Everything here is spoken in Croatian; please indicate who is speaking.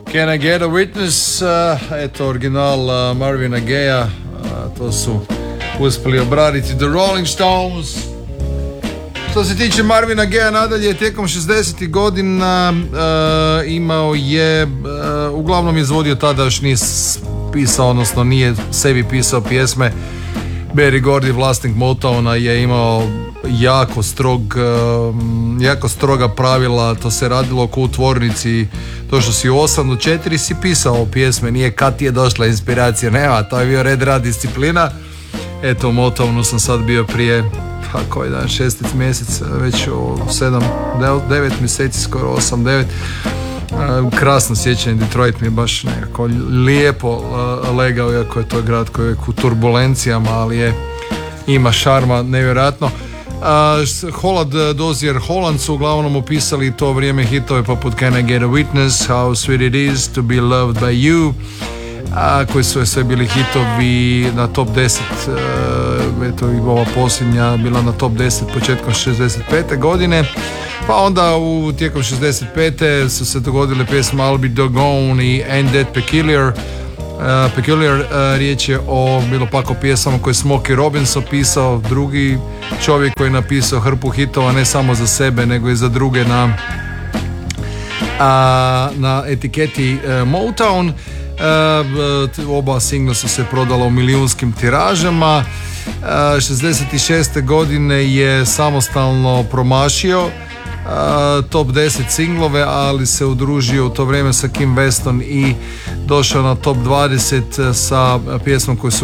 Speaker 1: Can I Get a Witness, eto original Marvina Gaye, to su uspjeli obraditi The Rolling Stones. Što se tiče Marvina Gaye nadalje, tijekom 60. godina imao je, uglavnom je izvodio tada, još nije pisao, odnosno nije sebi pisao pjesme. Berry Gordy, vlasnik Motowna, je imao jako stroga pravila. To se radilo oko u tvornici, to što si u 8 do 4 si pisao pjesme, nije kad ti je došla inspiracija, nema, to je bio red rad, disciplina. Eto, u Motownu sam sad bio prije, koji dan, 6 mjesec, već 9 mjeseci, skoro 8-9. Krasno sjećanje, Detroit mi je baš nekako lijepo legao, iako je to grad koji je u turbulencijama, ali ima šarma nevjerojatno. Holland Dozier Holland su uglavnom opisali to vrijeme hitove poput Can I Get a Witness, How Sweet It Is to Be Loved by You, koji su sve bili hitovi na top 10. Eto i ova posljednja bila na top 10 početkom 65. godine. Pa onda tijekom 65. su se dogodile pjesme I'll Be Doggone i Ain't That Peculiar. Riječ je o bilo pak o pjesama koje Smokey Robins opisao, drugi čovjek koji je napisao hrpu hitova ne samo za sebe nego i za druge na etiketi Motown. Oba singla su se prodala u milijunskim tiražama. 66. godine je samostalno promašio top 10 singlove, ali se udružio u to vrijeme sa Kim Weston i došao na top 20 sa pjesmom koju su